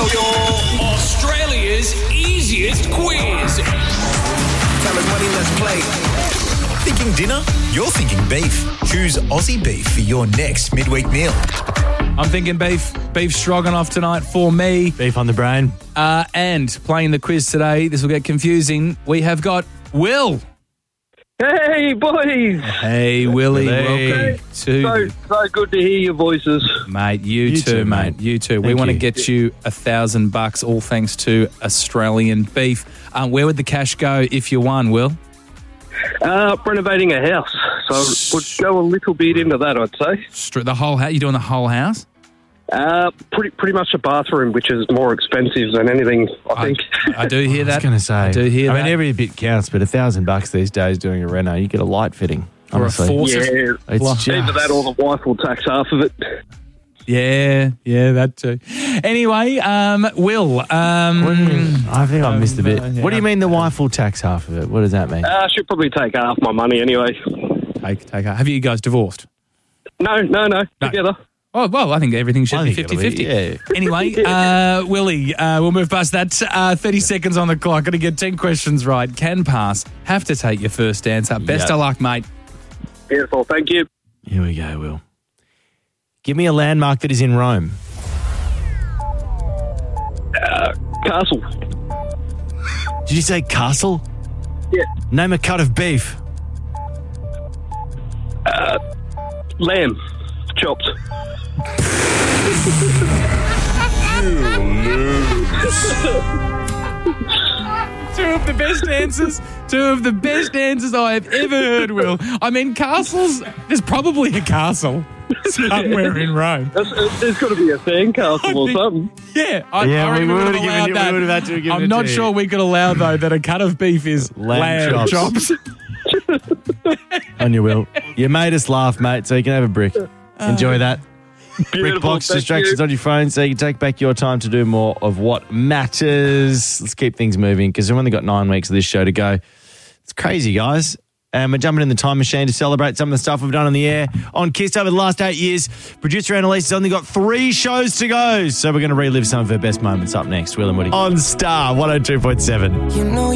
for your Australia's easiest quiz. Time is money, let's play. Thinking dinner? You're thinking beef. Choose Aussie beef for your next midweek meal. I'm thinking beef stroganoff tonight for me. Beef on the brain. And playing the quiz today, this will get confusing. We have got Will. Hey, boys. Hey, Willie. Welcome to... So good to hear your voices. Mate, you too, mate. You too. We want to get you $1,000, all thanks to Australian beef. Where would the cash go if you won, Will? Renovating a house. So would go a little bit into that, I'd say. The whole house? You're doing the whole house? Pretty much a bathroom, which is more expensive than anything, I think. I do hear that. I was going to say. I do hear that. I mean, every bit counts, but $1,000 these days doing a reno, you get a light fitting. Or a honestly. faucet. Yeah, It's either that or the wife will tax half of it. Yeah, that too. Anyway, Will. I think I missed a bit. yeah. What do you mean the wife will tax half of it? What does that mean? I should probably take half my money anyway. Take. Have you guys divorced? No, together. Oh, well, I think everything should be 50-50. Yeah. Anyway, Willie, we'll move past that. 30 seconds on the clock. Got to get 10 questions right. Can pass. Have to take your first answer. Best of luck, mate. Beautiful, thank you. Here we go, Will. Give me a landmark that is in Rome. Castle. Did you say castle? Yeah. Name a cut of beef. Lamb. Chopped. Two of the best answers I have ever heard, Will. I mean, castles, there's probably a castle somewhere in Rome. There's got to be a sandcastle or something. Yeah, I we reckon we would would have have allowed given that. you. We would have had to have given I'm it not to you. sure we could allow, though, that a cut of beef is lamb chops. On you, Will. You made us laugh, mate, so you can have a brick. Enjoy that. Brick box thank distractions you. on your phone so you can take back your time to do more of what matters. Let's keep things moving because we've only got 9 weeks of this show to go. It's crazy, guys. And we're jumping in the time machine to celebrate some of the stuff we've done on the air on KISS over the last 8 years. Producer Annalise has only got 3 shows to go, so we're going to relive some of her best moments up next. Will and Woody on Star 102.7. You know